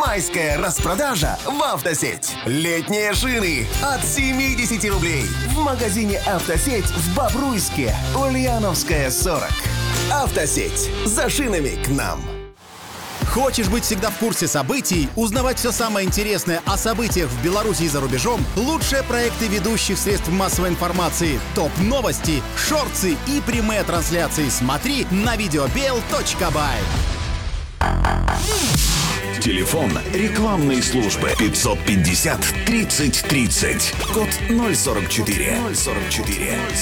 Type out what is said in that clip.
Майская распродажа в «Автосеть». Летние шины от 70 рублей. В магазине «Автосеть» в Бобруйске. Ульяновская, 40. «Автосеть». За шинами к нам. Хочешь быть всегда в курсе событий, узнавать все самое интересное о событиях в Беларуси и за рубежом? Лучшие проекты ведущих средств массовой информации, топ-новости, шорты и прямые трансляции смотри на videobel.by. Телефон рекламной службы 550 30 30. Код 044.